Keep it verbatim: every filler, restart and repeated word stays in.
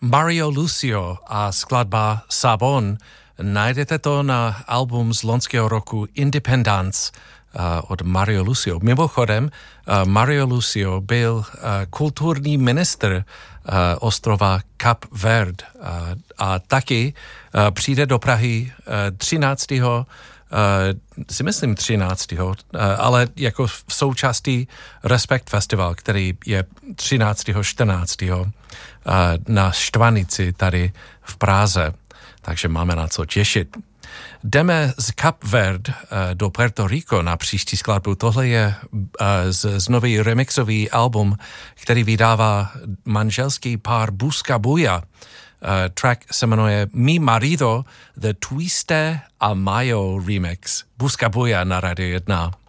Mario Lucio a skladba Sabon. Najdete to na album z loňského roku Independence uh, od Mario Lucio. Mimochodem, uh, Mario Lucio byl uh, kulturní ministr uh, ostrova Kap Verde uh, a taky uh, přijde do Prahy uh, třináctého Uh, si myslím třináctého Uh, ale jako v součástí Respekt Festival, který je třináctého čtrnáctého Uh, na Štvanici tady v Praze. Takže máme na co těšit. Jdeme z Kap Verde uh, do Puerto Rico na příští skladbu. Tohle je uh, z, z nový remixový album, který vydává manželský pár Buscabulla. Uh, track se jmenuje Mi Marido, The Twiste a Mayo Remix. Buscabulla na Radio jedna.